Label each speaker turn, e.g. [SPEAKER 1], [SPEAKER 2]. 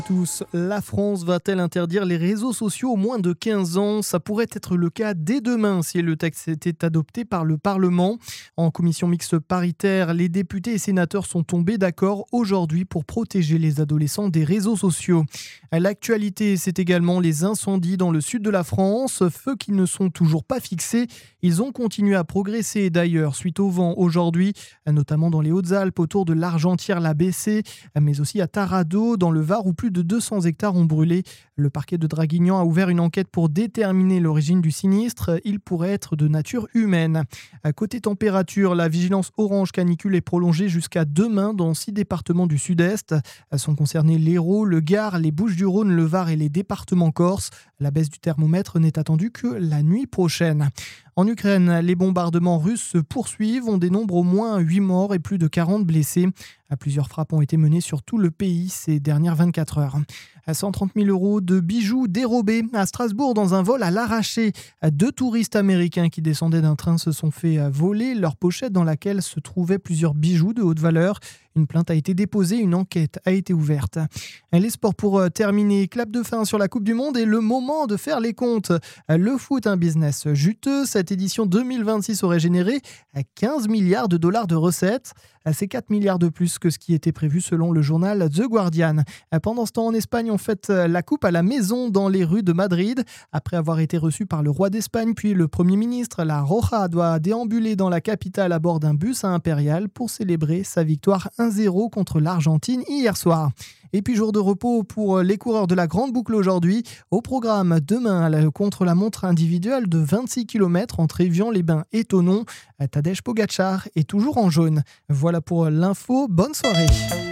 [SPEAKER 1] Tous, la France va-t-elle interdire les réseaux sociaux aux moins de 15 ans? Ça pourrait être le cas dès demain si le texte était adopté par le Parlement. En commission mixte paritaire, les députés et sénateurs sont tombés d'accord aujourd'hui pour protéger les adolescents des réseaux sociaux. L'actualité, c'est également les incendies dans le sud de la France, feux qui ne sont toujours pas fixés. Ils ont continué à progresser d'ailleurs suite au vent aujourd'hui, notamment dans les Hautes-Alpes autour de l'Argentière-la-Bessée, mais aussi à Taradot dans le Var où plus de 200 hectares ont brûlé. Le parquet de Draguignan a ouvert une enquête pour déterminer l'origine du sinistre. Il pourrait être de nature humaine. À côté température, la vigilance orange canicule est prolongée jusqu'à demain dans 6 départements du sud-est. Sont concernés l'Hérault, le Gard, les Bouches-du-Rhône, le Var et les départements corses. La baisse du thermomètre n'est attendue que la nuit prochaine. En Ukraine, les bombardements russes se poursuivent. On dénombre au moins 8 morts et plus de 40 blessés. Plusieurs frappes ont été menées sur tout le pays ces dernières 24 heures. 130 000 € de bijoux dérobés à Strasbourg dans un vol à l'arraché. 2 touristes américains qui descendaient d'un train se sont fait voler leur pochette dans laquelle se trouvaient plusieurs bijoux de haute valeur. Une plainte a été déposée, une enquête a été ouverte. Les sports pour terminer, clap de fin sur la Coupe du Monde et le moment de faire les comptes. Le foot, un business juteux. Cette édition 2026 aurait généré 15 milliards de dollars de recettes. C'est 4 milliards de plus que ce qui était prévu selon le journal The Guardian. Pendant ce temps, en Espagne, on fête la coupe à la maison dans les rues de Madrid. Après avoir été reçu par le roi d'Espagne puis le Premier ministre, la Roja doit déambuler dans la capitale à bord d'un bus à Impérial pour célébrer sa victoire 1-0 contre l'Argentine hier soir. Et puis jour de repos pour les coureurs de la Grande Boucle aujourd'hui. Au programme demain, la contre-la-montre individuelle de 26 km entre Évian-les-Bains et Thonon. Tadej Pogačar est toujours en jaune. Voilà pour l'info, bonne soirée.